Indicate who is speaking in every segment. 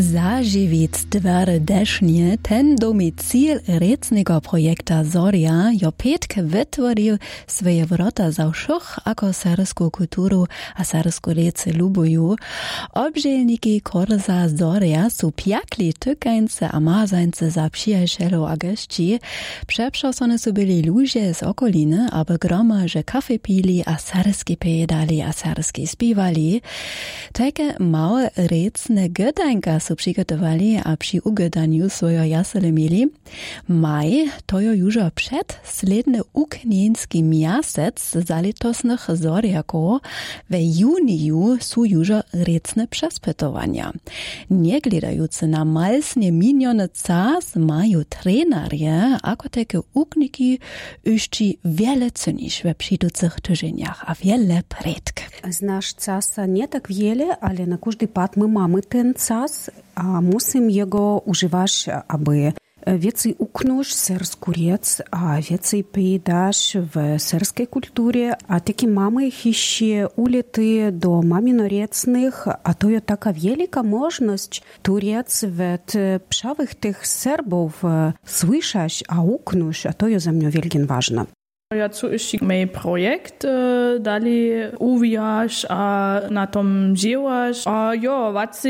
Speaker 1: Zaživic dwere desznie, ten domicil recnego projekta Zoria jo Petke wytworil swoje wrota za všuch, ako sersku kulturu a sersku rece lubuju. Obželniki korza Zoria su pjakli tykańce a mazańce za przyjacielu a gości. Przeprzosone su byli ludzie z okoliny, aby gromarze kafe pili a serski pedali a serski spiewali. Takie małe recne gydańka su przygotowali a przy ugydaniu swoje jasele mieli. Maj to jo już przed sledny uknienski miasec zalitosnych zoriaków. W juniju su już recne przespytowania. Nie gledający na malsnie miniony czas mają trenerie, ako takie ukniki jeszcze wiele cynisz we przyjducych tygodniach, a wiele predk.
Speaker 2: Znasz czasa nie tak wiele, ale na każdy pad my mamy ten czas, a musimy jego używać, aby więcej uknąć sersku rec, a więcej pojedać w serskiej kulturze, a takie mamy jeszcze ulety do maminorecnych, a to jest taka wielka możliwość tu rec w przawych tych Serbów słyszeć, a uknąć, a to jest za mnie wielkie ważne.
Speaker 3: Ja, co jest mój projekt, dalej uwijasz, a na tom żyłaś, a ja, wacy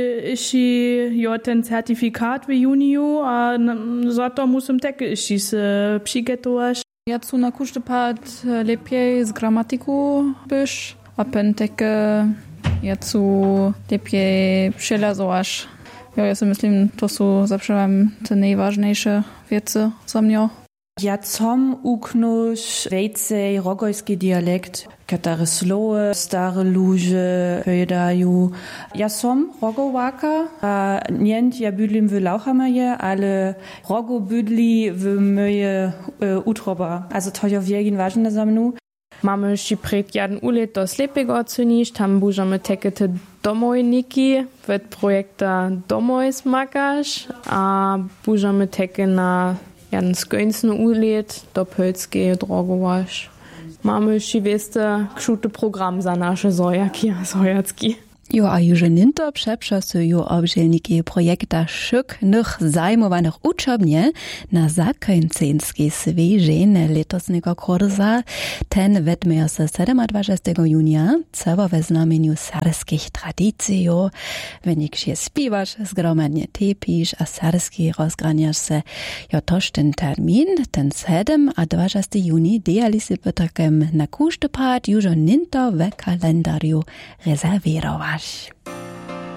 Speaker 3: jeszcze ten certyfikat w juniu, a za to musim tak jeszcze przygotować.
Speaker 4: Ja co na każdy pad lepiej z gramatyku byś, a pen takie ja co lepiej przelazowasz. Ja sobie myślę, to są zawsze te najważniejsze rzeczy za mnie.
Speaker 5: Ja som uknuš vejcej rogojski dialekt, katare slowe, stare luže pojedajú. Ja som rogovaka, a nient ja bydlim v Lauchamaje, ale rogo bydli v moje utroba. Also to je wielkin ważne za mną.
Speaker 6: Mamy jeszcze projekt jeden ulet do slepego ocenić, tam będziemy takie te domojniki w projekta Domoj smakasz, a będziemy takie na jeden skończny ulet do Polskiej drogowasz. Mamy jeszcze wieste krzutny program za nasze zojaki a zojacki.
Speaker 1: Jo, a już ninto przeprzasują obżelniki projekta szyknych zajmowanych uczobnie na zakończynskiej świeżenie letosnego kursa. Ten wetmieja się 27 junia, cało we znamieniu serskich tradycji. Wenn się śpiewasz, zgromadnie tepisz, a serski rozgraniasz się. Jo, toż ten termin, ten 7 a 20 juni, dejali się potakem na każdy part już ninto w kalendariu rezerwirować.